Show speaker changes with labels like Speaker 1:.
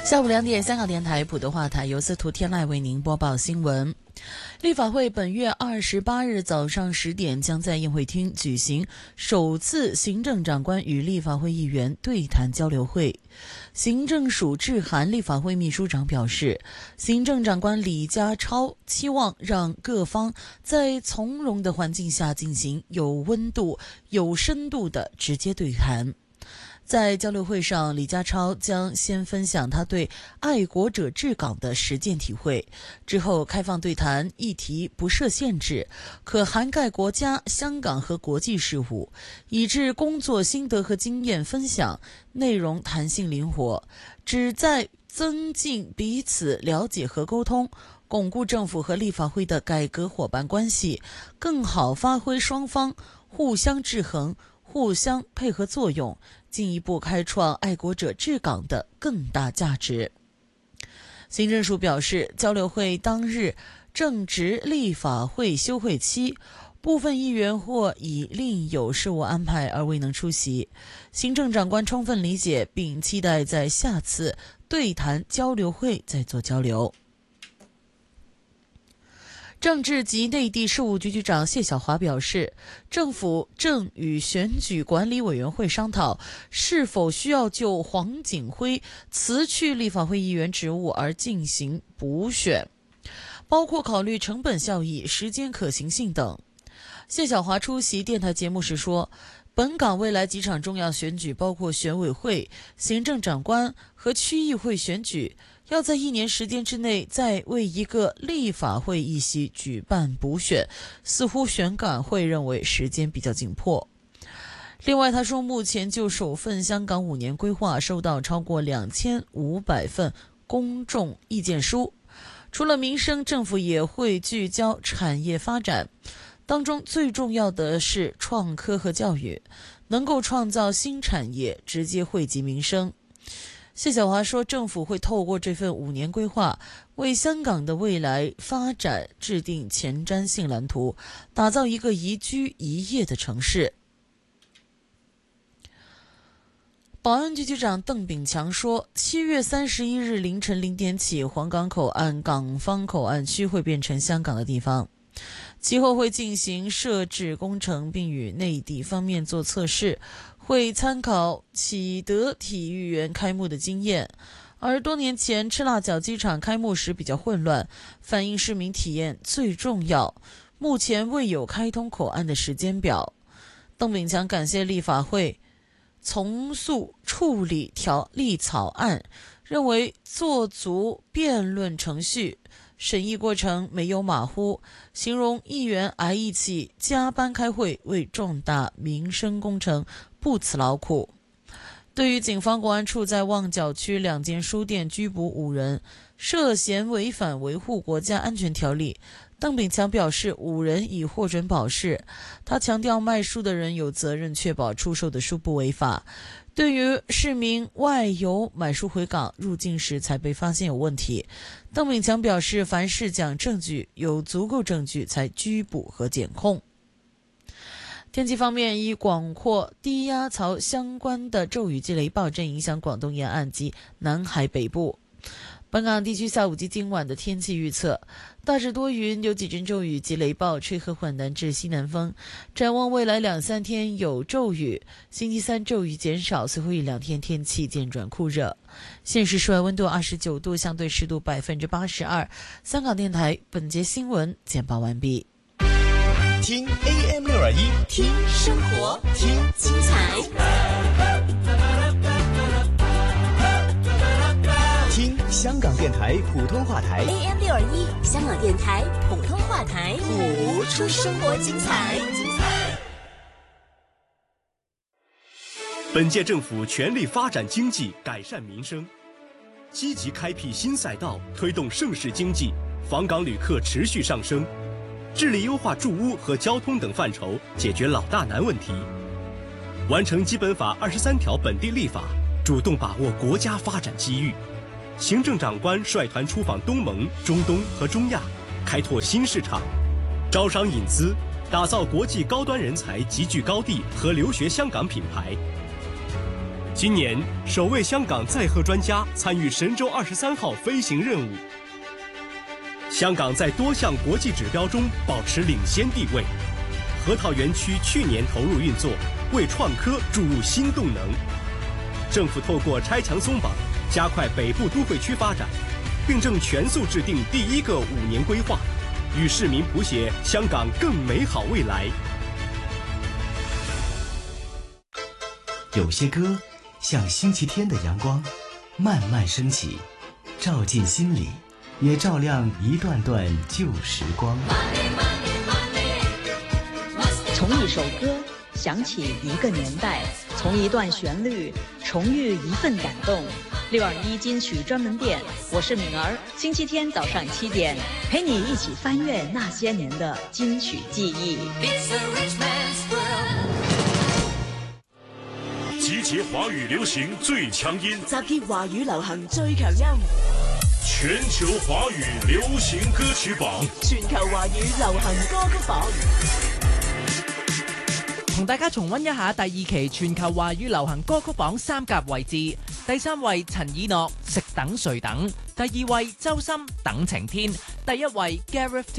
Speaker 1: 下午2点，香港电台普通话台由司徒天籁为您播报新闻。立法会本月28日早上10点将在宴会厅举行首次行政长官与立法会议员对谈交流会。行政署致函立法会秘书长表示，行政长官李家超期望让各方在从容的环境下进行有温度、有深度的直接对谈。在交流会上，李家超将先分享他对爱国者治港的实践体会，之后开放对谈，议题不设限制，可涵盖国家、香港和国际事务，以致工作心得和经验分享，内容弹性灵活，旨在增进彼此了解和沟通，巩固政府和立法会的改革伙伴关系，更好发挥双方互相制衡、互相配合作用，进一步开创爱国者治港的更大价值。行政署表示，交流会当日正值立法会休会期，部分议员或已另有事务安排而未能出席。行政长官充分理解，并期待在下次对谈交流会再做交流。政治及内地事务局局长谢晓华表示，政府正与选举管理委员会商讨，是否需要就黄锦辉辞去立法会议员职务而进行补选，包括考虑成本效益、时间可行性等。谢晓华出席电台节目时说，本港未来几场重要选举，包括选委会、行政长官和区议会选举，要在1年时间之内再为一个立法会议席举办补选，似乎选管会认为时间比较紧迫。另外他说，目前就首份香港5年规划收到超过2500份公众意见书，除了民生，政府也会聚焦产业发展，当中最重要的是创科和教育，能够创造新产业，直接惠及民生。谢晓华说，政府会透过这份5年规划，为香港的未来发展制定前瞻性蓝图，打造一个宜居宜业的城市。保安局局长邓炳强说，7月31日凌晨0点起，黄港口岸港方口岸区会变成香港的地方，其后会进行设置工程，并与内地方面做测试，会参考启德体育园开幕的经验。而多年前赤腊角机场开幕时比较混乱，反映市民体验最重要，目前未有开通口岸的时间表。邓炳强感谢立法会从速处理条例草案，认为做足辩论程序，审议过程没有马虎，形容议员挨一起加班开会，为重大民生工程不辞劳苦。对于警方国安处在旺角区2间书店拘捕5人，涉嫌违反维护国家安全条例，邓炳强表示5人已获准保释。他强调卖书的人有责任确保出售的书不违法。对于市民外游买书回港入境时才被发现有问题，邓炳强表示，凡是讲证据，有足够证据才拘捕和检控。天气方面，以广阔低压槽相关的骤雨及雷暴正影响广东沿岸及南海北部。本港地区下午及今晚的天气预测，大致多云，有几阵骤雨及雷暴，吹和缓南至西南风。展望未来2-3天有骤雨，星期3骤雨减少，随后1-2天天气渐转酷热。现时室外温度29度，相对湿度82%。香港电台本节新闻简报完毕。
Speaker 2: 听 AM621，听生活，听精彩，听香港电台普通话台
Speaker 3: AM621，香港电台普通话台，
Speaker 2: 谱出生活精彩。本届政府全力发展经济，改善民生，积极开辟新赛道，推动盛世经济，访港旅客持续上升。致力优化住屋和交通等范畴，解决老大难问题，完成基本法23条本地立法，主动把握国家发展机遇。行政长官率团出访东盟、中东和中亚，开拓新市场，招商引资，打造国际高端人才集聚高地和留学香港品牌。 今年首位香港载荷专家参与神舟23号飞行任务。香港在多项国际指标中保持领先地位。核桃园区去年投入运作，为创科注入新动能。政府透过拆墙松绑，加快北部都会区发展，并正全速制定第一个5年规划，与市民谱写香港更美好未来。
Speaker 4: 有些歌像星期天的阳光，慢慢升起，照进心里，也照亮一段段旧时光。
Speaker 5: 从一首歌想起一个年代，从一段旋律重遇一份感动。621金曲专门店，我是敏儿，星期天早上7点，陪你一起翻阅那些年的金曲记忆。
Speaker 6: 集结華語流行最強音，
Speaker 3: 集結華語流行最強音，
Speaker 6: 全球華語流行歌曲榜，
Speaker 3: 全球華語流行歌曲榜。
Speaker 7: 同大家重溫一下第2期全球華語流行歌曲榜3甲位置。第3位陳以諾《食等誰等》，第2位周深《等晴天》，第1位 Gareth